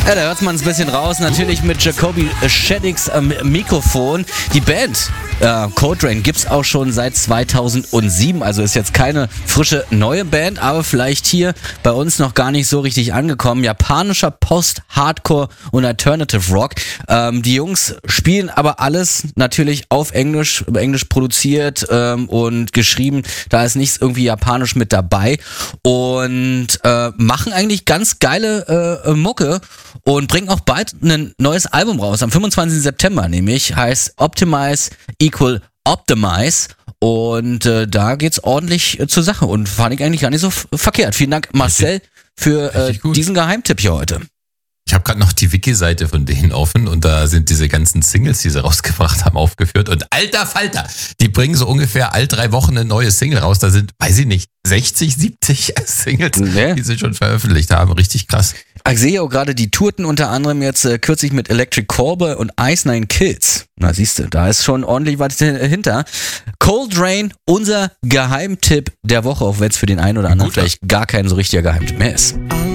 Ja, da hört man es ein bisschen raus. Natürlich mit Jacoby Shaddix am Mikrofon. Die Band Code Rain gibt's auch schon seit 2007. Also ist jetzt keine frische neue Band, aber vielleicht hier bei uns noch gar nicht so richtig angekommen. Japanischer Post-Hardcore und Alternative Rock. Die Jungs spielen aber alles natürlich auf Englisch produziert und geschrieben. Da ist nichts irgendwie japanisch mit dabei. Und machen eigentlich ganz geile Mucke und bringen auch bald ein neues Album raus. Am 25. September nämlich. Heißt Optimize Equal Optimize. Und da geht's ordentlich zur Sache. Und fand ich eigentlich gar nicht so verkehrt. Vielen Dank, Marcel, für diesen Geheimtipp hier heute. Ich habe gerade noch die Wiki-Seite von denen offen und da sind diese ganzen Singles, die sie rausgebracht haben, aufgeführt. Und alter Falter, die bringen so ungefähr all 3 Wochen eine neue Single raus. Da sind, weiß ich nicht, 60, 70 Singles, die sie schon veröffentlicht haben. Richtig krass. Ich sehe auch gerade, die tourten unter anderem jetzt kürzlich mit Electric Callboy und Ice Nine Kills. Na siehste, da ist schon ordentlich was dahinter. Cold Rain, unser Geheimtipp der Woche, auch wenn es für den einen oder anderen vielleicht gar kein so richtiger Geheimtipp mehr ist.